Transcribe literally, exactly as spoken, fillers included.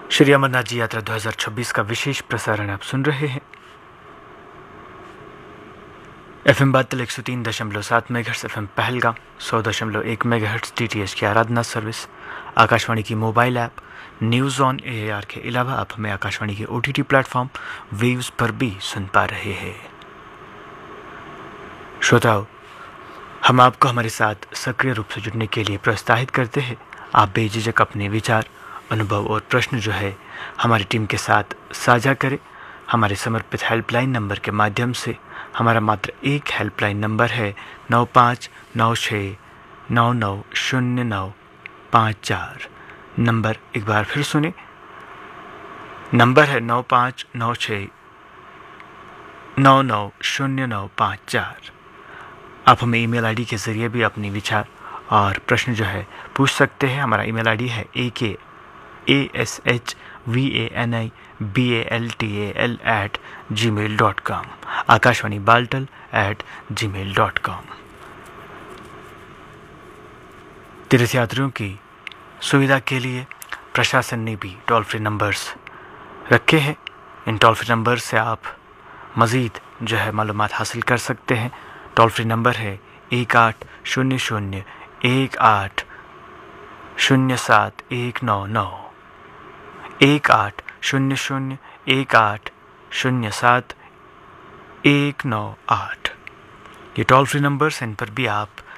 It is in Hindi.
श्री अमरनाथ जी यात्रा दो हज़ार छब्बीस का विशेष प्रसारण आप सुन रहे हैं। एफ एम बातल एक सौ तीन दशमलव सात मेगाहर्ट्ज़, एफ एम पहलगाम सौ दशमलव एक मेगाहर्ट्ज़, डी टी एच की आराधना सर्विस, आकाशवाणी की mobile app news on A R के अलावा आप हमें आकाशवाणी के O T T platform waves पर भी सुन पा रहे हैं। श्रोताओं, हम आपको हमारे साथ सक्रिय रूप से जुड़ने के लिए प्रोत्साहित करते हैं। आप बेझिझक अपने विचार, अनुभव और प्रश्न जो है हमारी टीम के साथ साझा करें। हमारे समर्पित हेल्पलाइन नंबर के माध्यम से। हमारा मात्र एक हेल्पलाइन नंबर है नौ पाँच नौ छः नौ नौ शून्य नौ पाँच चार। नंबर एक बार फिर सुने, नंबर है नौ पाँच नौ छः नौ नौ शून्य नौ पाँच चार। आप हमें ईमेल आईडी के ज़रिए भी अपने विचार और प्रश्न जो है पूछ सकते हैं। हमारा ईमेल आईडी है ए के A S H V A N I B A L T A L eight ji mail dot com, Akashvani Baltal eight ji mail dot com. तीर्थयात्रियों की सुविधा के लिए प्रशासन ने भी टोल फ्री नंबर्स रखे हैं। इन टोल फ्री नंबर से आप मज़ीद जो है मालूमात हासिल कर सकते हैं। टोल फ्री नंबर है एक आठ शून्य शून्य एक आठ शून्य सात एक नौ नौ, एक आठ शून्य शून्य एक आठ शून्य सात एक नौ आठ। ये टोल फ्री नंबर्स, इन पर भी आप